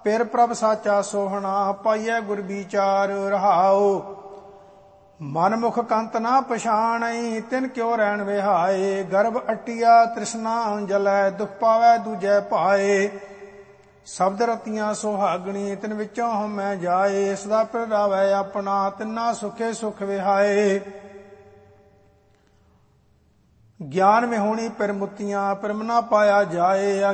ਪਿਰ ਪ੍ਰਭ ਸਾਚਾ ਸੋਹਣਾ, ਪਾਈਐ ਗੁਰ ਵਿਚਾਰ ਰਹਾਉ। ਮਨ ਮੁਖ ਕੰਤ ਨਾ ਪਛਾਣਈ, ਤਿਨ ਕਿਉ ਰਹਿਣ ਵਿਹਾਏ। ਗਰਭ ਅਟਿਆ ਤ੍ਰਿਸ਼ਨਾ ਜਲੈ, ਦੁਖ ਪਾਵੈ ਦੂਜੈ ਭਾਏ। ਸ਼ਬਦ ਰਤੀਆਂ ਸੁਹਾਗਣੀ, ਤਿਨ ਵਿੱਚੋਂ ਹਉਮੈ ਜਾਏ। ਸਦਾ ਪਿਰਰਾਵੈ ਆਪਣਾ, ਤਿੰਨਾ ਸੁਖੇ ਸੁਖ ਵਿਹਾਏ। ਗਿਆਨ ਵਿਹੂਣੀ ਪਿਰ ਮੁਤੀਆਂ, ਪਿਰਮ ਨਾ ਪਾਇਆ ਜਾਏ।